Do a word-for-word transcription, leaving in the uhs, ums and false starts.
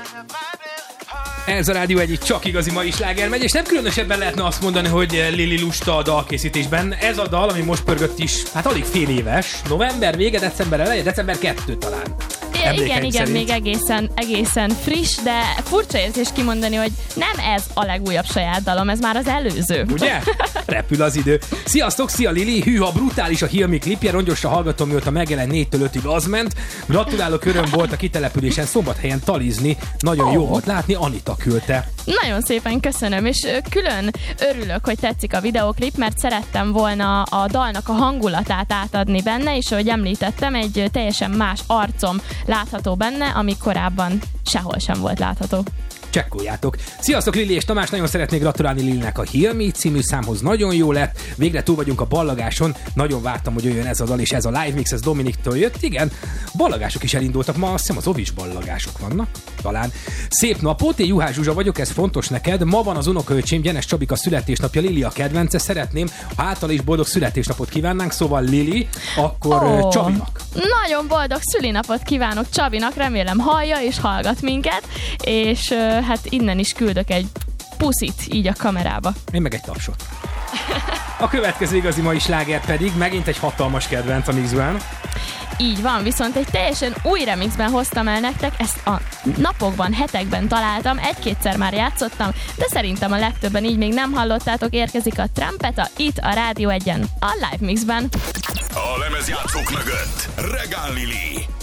Ez a Rádió egy csak igazi mai sláger megy, és nem különösebben lehetne azt mondani, hogy Lili lusta a dalkészítésben. Ez a dal, ami most pörgött is, hát alig fél éves, november vége, december eleje, december kettő talán. I- igen, igen, szerint. Még egészen, egészen friss, de furcsa érzés kimondani, hogy nem ez a legújabb saját dalom, ez már az előző. Ugye? Repül az idő. Sziasztok, szia Lili! Hűha, brutális a Hilmi klipje, rongyosra hallgatom, mióta megjelent négytől ötig az ment. Gratulálok, öröm volt a kitelepülésen Szombathelyen talizni. Nagyon oh. jó volt látni, Anita küldte. Nagyon szépen köszönöm, és külön örülök, hogy tetszik a videóklip, mert szerettem volna a dalnak a hangulatát átadni benne, és ahogy említettem, egy teljesen más arcom látható benne, ami korábban sehol sem volt látható. Csekkoljátok. Sziasztok, Lili és Tamás, nagyon szeretnék gratulálni Lilinek a Hilmi című számhoz, nagyon jó lett. Végre túl vagyunk a ballagáson, nagyon vártam, hogy jöjjön ez a dal, és ez a live mix, ez Dominiktől jött. Igen, ballagások is elindultak ma, azt hiszem az Ovis ballagások vannak, talán. Szép napot, én Juhász Zsuzsa vagyok, ez fontos neked. Ma van az unokaöcsém, Gyenes Csabika születésnapja, Lili a kedvence, szeretném, ha által is boldog születésnapot kívánnánk, szóval Lili, akkor oh, Csabinak. Nagyon boldog szülinapot kívánok Csabinak, remélem hallja és hallgat minket, és hát innen is küldök egy puszit így a kamerába. Én meg egy tapsot. A következő igazi mai sláger pedig megint egy hatalmas kedvenc a mixben. Így van, viszont egy teljesen új remixben hoztam el nektek, ezt a napokban, hetekben találtam, egy-kétszer már játszottam, de szerintem a legtöbben így még nem hallottátok, érkezik a Trumpeta itt a Rádió egyen, a live mixben. A lemezjátszók mögött Regán Lili.